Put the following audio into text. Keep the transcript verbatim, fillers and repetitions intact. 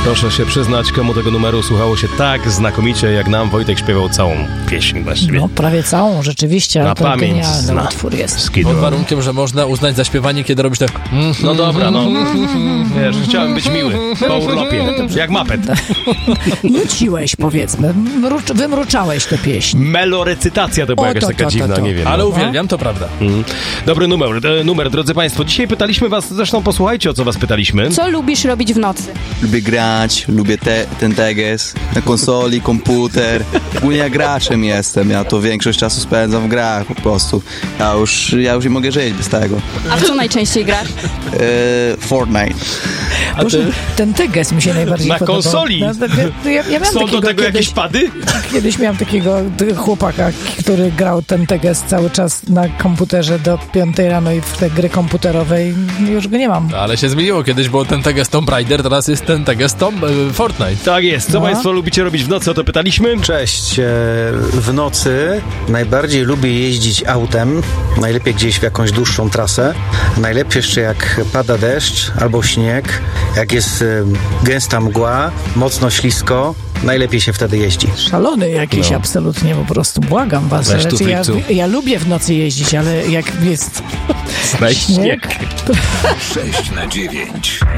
Proszę się przyznać, komu tego numeru słuchało się tak znakomicie, jak nam Wojtek śpiewał całą pieśń właściwie. No prawie całą, rzeczywiście, ale Na to pamięć genialny zna. utwór jest. Skidu. Pod warunkiem, że można uznać za śpiewanie, kiedy robisz tak... No dobra, no. Wiesz, chciałem być miły. Po urlopie. Jak mapet. Nuciłeś, powiedzmy. Mrucz, wymruczałeś tę pieśń. Melorecytacja to była O, jakaś to, taka to, to, dziwna, to. nie wiem. Ale no. uwielbiam, to prawda. Mm. Dobry numer, e, numer, drodzy Państwo. Dzisiaj pytaliśmy was, zresztą posłuchajcie, o co was pytaliśmy. Co lubisz robić w nocy? Lubię grać, lubię te, ten teges na konsoli, komputer. Ogólnie ja graczem jestem, ja to większość czasu spędzam w grach po prostu. Ja już, ja już nie mogę żyć bez tego. A w co najczęściej grasz? E, Fortnite. A Boże, ten teges mi się najbardziej Na podobał. konsoli? No, ja, ja, ja miałem Są do takiego tego kiedyś, jakieś pady? Kiedyś miałem takiego chłopaka, który grał ten teges cały czas na komputerze do piątej rano i w te gry komputerowe i już go nie mam. Ale się zmieniło. Kiedyś było ten teges Tomb Raider, teraz jest ten teges Tomb y, Fortnite. Tak jest. Co No. Państwo lubicie robić w nocy? O to pytaliśmy. Cześć. E, W nocy najbardziej lubię jeździć autem, najlepiej gdzieś w jakąś dłuższą trasę. Najlepiej jeszcze jak pada deszcz albo śnieg, jak jest e, gęsta mgła, mocno ślisko, najlepiej się wtedy jeździ. Szalony jakiś, No. absolutnie, po prostu błagam was. Weź tu, Znaczy, ja, Frikcu. ja lubię w nocy jeździć, ale jak jest Znajdź śnieg. to sześć na dziewięć.